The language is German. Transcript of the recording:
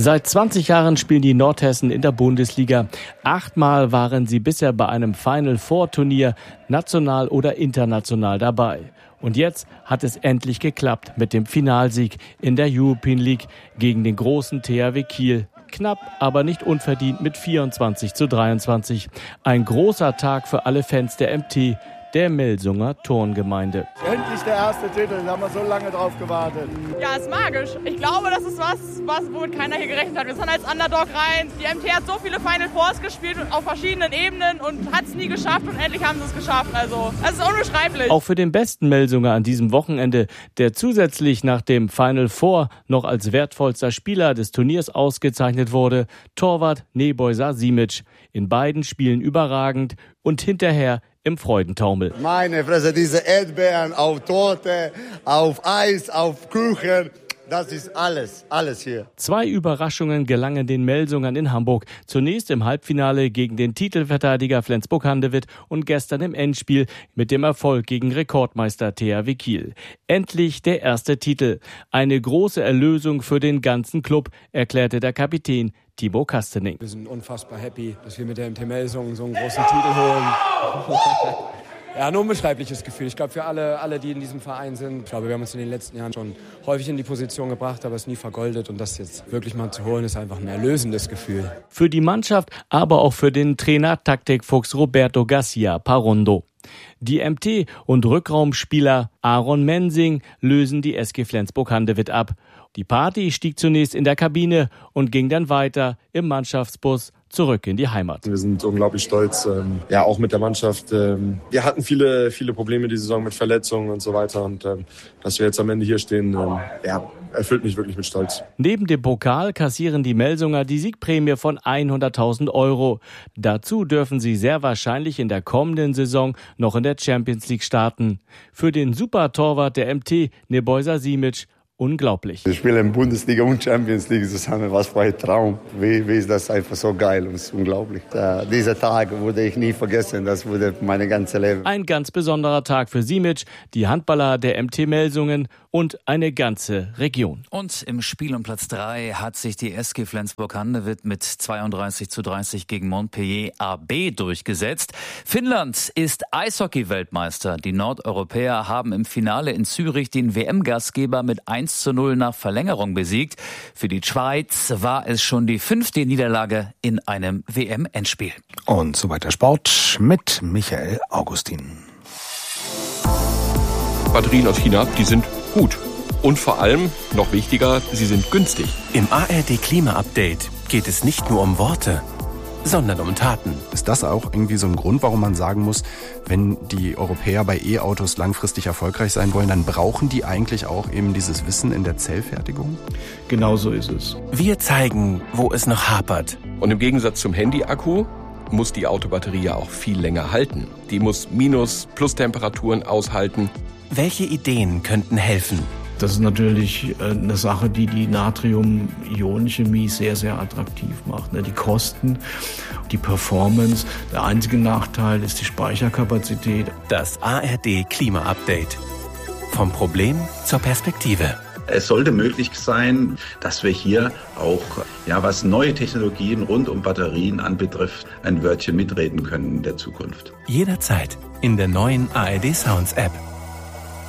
Seit 20 Jahren spielen die Nordhessen in der Bundesliga. 8-mal waren sie bisher bei einem Final-Four-Turnier national oder international dabei. Und jetzt hat es endlich geklappt mit dem Finalsieg in der European League gegen den großen THW Kiel. Knapp, aber nicht unverdient mit 24:23. Ein großer Tag für alle Fans der MT, der Melsunger Turngemeinde. Endlich der erste Titel, da haben wir so lange drauf gewartet. Ja, ist magisch. Ich glaube, das ist was womit keiner hier gerechnet hat. Wir sind als Underdog rein. Die MT hat so viele Final Fours gespielt auf verschiedenen Ebenen und hat es nie geschafft und endlich haben sie es geschafft. Also, es ist unbeschreiblich. Auch für den besten Melsunger an diesem Wochenende, der zusätzlich nach dem Final Four noch als wertvollster Spieler des Turniers ausgezeichnet wurde, Torwart Nebojsa Simic. In beiden Spielen überragend und hinterher im Freudentaumel. Meine Fresse, diese Erdbeeren auf Torte, auf Eis, auf Kuchen, das ist alles hier. 2 Überraschungen gelangen den Melsungern in Hamburg. Zunächst im Halbfinale gegen den Titelverteidiger Flensburg-Handewitt und gestern im Endspiel mit dem Erfolg gegen Rekordmeister THW Kiel. Endlich der erste Titel. Eine große Erlösung für den ganzen Club, erklärte der Kapitän Timo Kastening. Wir sind unfassbar happy, dass wir mit der MT Melsungen so einen großen Titel holen. Ja, ein unbeschreibliches Gefühl. Ich glaube, für alle, die in diesem Verein sind, ich glaube, wir haben uns in den letzten Jahren schon häufig in die Position gebracht, aber es nie vergoldet. Und das jetzt wirklich mal zu holen, ist einfach ein erlösendes Gefühl. Für die Mannschaft, aber auch für den Trainer Taktikfuchs Roberto Garcia Parondo. Die MT und Rückraumspieler Aaron Mensing lösen die SG Flensburg-Handewitt ab. Die Party stieg zunächst in der Kabine und ging dann weiter im Mannschaftsbus zurück in die Heimat. Wir sind unglaublich stolz, auch mit der Mannschaft. Wir hatten viele Probleme die Saison mit Verletzungen und so weiter. Und dass wir jetzt am Ende hier stehen, erfüllt mich wirklich mit Stolz. Neben dem Pokal kassieren die Melsunger die Siegprämie von 100.000 €. Dazu dürfen sie sehr wahrscheinlich in der kommenden Saison noch in der Champions League starten. Für den Supertorwart der MT, Nebojsa Simic, unglaublich. Wir spielen in Bundesliga und Champions League zusammen. Was für ein Traum. Wie ist das einfach so geil und ist unglaublich. Dieser Tag würde ich nie vergessen. Das wurde mein ganzes Leben. Ein ganz besonderer Tag für Simic, die Handballer der MT Melsungen und eine ganze Region. Und im Spiel um Platz 3 hat sich die SG Flensburg-Handewitt mit 32:30 gegen Montpellier AB durchgesetzt. Finnland ist Eishockey-Weltmeister. Die Nordeuropäer haben im Finale in Zürich den WM-Gastgeber mit 1:0 nach Verlängerung besiegt. Für die Schweiz war es schon die 5. Niederlage in einem WM-Endspiel. Und so weiter Sport mit Michael Augustin. Batterien aus China, die sind gut. Und vor allem, noch wichtiger, sie sind günstig. Im ARD Klima-Update geht es nicht nur um Worte, sondern um Taten. Ist das auch irgendwie so ein Grund, warum man sagen muss, wenn die Europäer bei E-Autos langfristig erfolgreich sein wollen, dann brauchen die eigentlich auch eben dieses Wissen in der Zellfertigung? Genau so ist es. Wir zeigen, wo es noch hapert. Und im Gegensatz zum Handy-Akku muss die Autobatterie ja auch viel länger halten. Die muss Minus-, Plus-Temperaturen aushalten. Welche Ideen könnten helfen? Das ist natürlich eine Sache, die die Natrium-Ionen-Chemie sehr, sehr attraktiv macht. Die Kosten, die Performance. Der einzige Nachteil ist die Speicherkapazität. Das ARD Klima-Update. Vom Problem zur Perspektive. Es sollte möglich sein, dass wir hier auch, was neue Technologien rund um Batterien anbetrifft, ein Wörtchen mitreden können in der Zukunft. Jederzeit in der neuen ARD Sounds App.